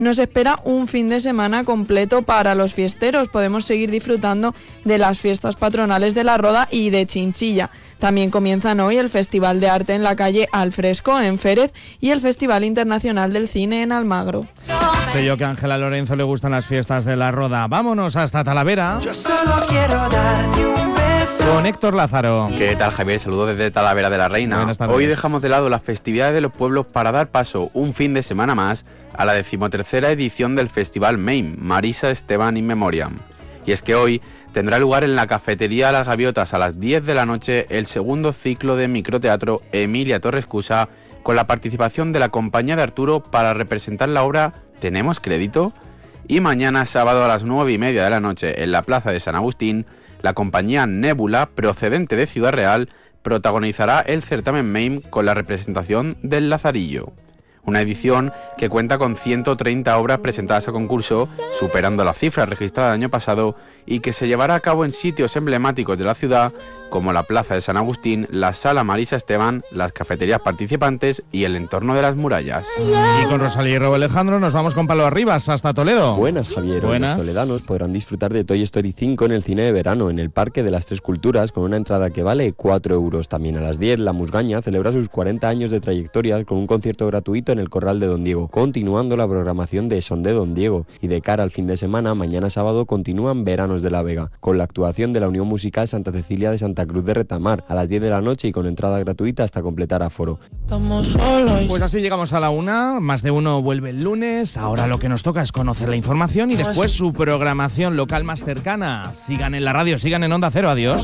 nos espera un fin de semana completo para los fiesteros. Podemos seguir disfrutando de las fiestas patronales de La Roda y de Chinchilla. También comienzan hoy el Festival de Arte en la calle Al Fresco en Férez y el Festival Internacional del Cine en Almagro. Sé yo que a Ángela Lorenzo le gustan las fiestas de La Roda. Vámonos hasta Talavera. Yo solo quiero darte un beso. Con Héctor Lázaro. ¿Qué tal, Javier? Saludos desde Talavera de la Reina. Buenas tardes. Hoy dejamos de lado las festividades de los pueblos para dar paso un fin de semana más a la 13ª edición del Festival MAME, Marisa Esteban in Memoriam. Y es que hoy tendrá lugar en la Cafetería Las Gaviotas a las 10 de la noche el segundo ciclo de microteatro Emilia Torrescusa, con la participación de la compañía de Arturo para representar la obra ¿Tenemos crédito? Y mañana sábado a las 9:30 de la noche en la Plaza de San Agustín, la compañía Nébula, procedente de Ciudad Real, protagonizará el certamen MAME con la representación del Lazarillo. Una edición que cuenta con 130 obras presentadas a concurso, superando la cifra registrada el año pasado, y que se llevará a cabo en sitios emblemáticos de la ciudad, como la Plaza de San Agustín, la Sala Marisa Esteban, las cafeterías participantes y el entorno de las murallas. Y con Rosalía y Robo Alejandro nos vamos con Palo Arribas hasta Toledo. Buenas, Javier. Buenas. Los toledanos podrán disfrutar de Toy Story 5 en el cine de verano, en el Parque de las Tres Culturas, con una entrada que vale 4 euros. También a las 10, la Musgaña celebra sus 40 años de trayectoria con un concierto gratuito en el Corral de Don Diego, continuando la programación de Son de Don Diego. Y de cara al fin de semana, mañana sábado continúan Veranos de la Vega, con la actuación de la Unión Musical Santa Cecilia de Santa Cruz de Retamar, a las 10 de la noche y con entrada gratuita hasta completar aforo. Pues así llegamos a la 1, más de uno vuelve el lunes. Ahora lo que nos toca es conocer la información y después su programación local más cercana. Sigan en la radio, sigan en Onda Cero. Adiós.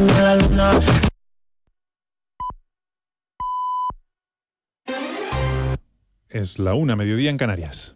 Es la 1, mediodía en Canarias.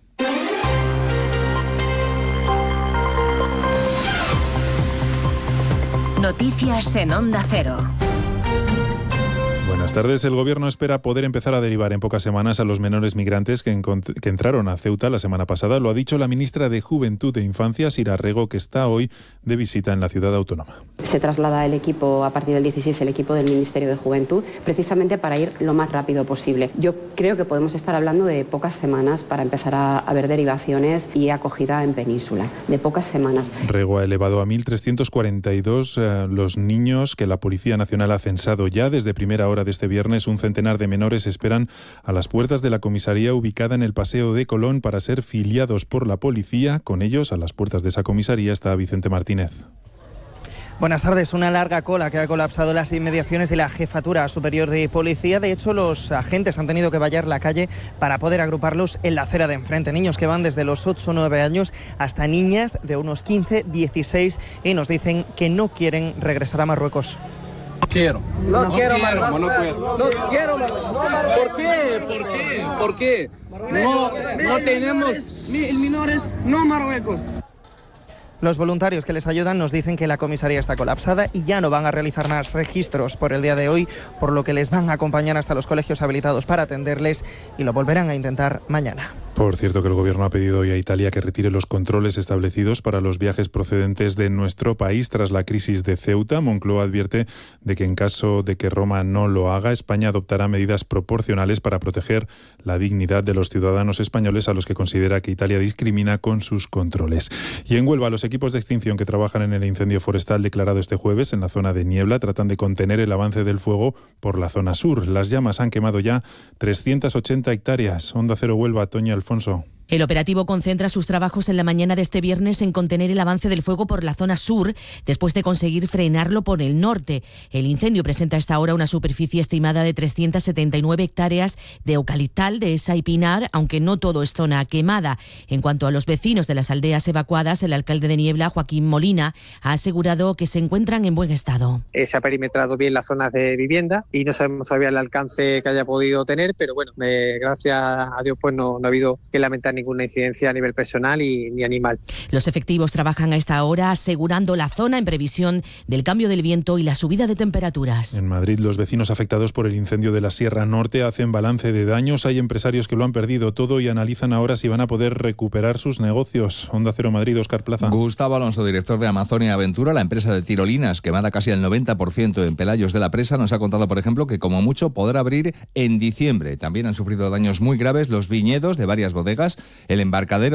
Noticias en Onda Cero. Buenas tardes. El Gobierno espera poder empezar a derivar en pocas semanas a los menores migrantes que entraron a Ceuta la semana pasada. Lo ha dicho la ministra de Juventud e Infancia, Sira Rego, que está hoy de visita en la ciudad autónoma. Se traslada el equipo, a partir del 16, el equipo del Ministerio de Juventud, precisamente para ir lo más rápido posible. Yo creo que podemos estar hablando de pocas semanas para empezar a ver derivaciones y acogida en península, de pocas semanas. Rego ha elevado a 1.342 los niños que la Policía Nacional ha censado ya. Desde primera hora de este viernes, un centenar de menores esperan a las puertas de la comisaría ubicada en el Paseo de Colón para ser filiados por la policía. Con ellos, a las puertas de esa comisaría, está Vicente Martínez. Buenas tardes. Una larga cola que ha colapsado las inmediaciones de la Jefatura Superior de Policía. De hecho, los agentes han tenido que vallar la calle para poder agruparlos en la acera de enfrente. Niños que van desde los 8 o 9 años hasta niñas de unos 15, 16 y nos dicen que no quieren regresar a Marruecos. No quiero Marruecos. ¿Por qué? No tenemos menores, no Marruecos. Los voluntarios que les ayudan nos dicen que la comisaría está colapsada y ya no van a realizar más registros por el día de hoy, por lo que les van a acompañar hasta los colegios habilitados para atenderles y lo volverán a intentar mañana. Por cierto, que el Gobierno ha pedido hoy a Italia que retire los controles establecidos para los viajes procedentes de nuestro país tras la crisis de Ceuta. Moncloa advierte de que en caso de que Roma no lo haga, España adoptará medidas proporcionales para proteger la dignidad de los ciudadanos españoles a los que considera que Italia discrimina con sus controles. Y en Huelva, los equipos de extinción que trabajan en el incendio forestal declarado este jueves en la zona de Niebla tratan de contener el avance del fuego por la zona sur. Las llamas han quemado ya 380 hectáreas. Onda Cero Huelva, Toña Alfonso. El operativo concentra sus trabajos en la mañana de este viernes en contener el avance del fuego por la zona sur, después de conseguir frenarlo por el norte. El incendio presenta hasta ahora una superficie estimada de 379 hectáreas de eucaliptal, dehesa y pinar, aunque no todo es zona quemada. En cuanto a los vecinos de las aldeas evacuadas, el alcalde de Niebla, Joaquín Molina, ha asegurado que se encuentran en buen estado. Se ha perimetrado bien las zonas de vivienda y no sabemos todavía el alcance que haya podido tener, pero bueno, gracias a Dios pues no ha habido que lamentar ninguna incidencia a nivel personal ni animal. Los efectivos trabajan a esta hora asegurando la zona en previsión del cambio del viento y la subida de temperaturas. En Madrid, los vecinos afectados por el incendio de la Sierra Norte hacen balance de daños. Hay empresarios que lo han perdido todo y analizan ahora si van a poder recuperar sus negocios. Onda Cero Madrid, Óscar Plaza. Gustavo Alonso, director de Amazonia Aventura, la empresa de tirolinas quemada casi al 90% en Pelayos de la Presa, nos ha contado, por ejemplo, que como mucho podrá abrir en diciembre. También han sufrido daños muy graves los viñedos de varias bodegas, el embarcadero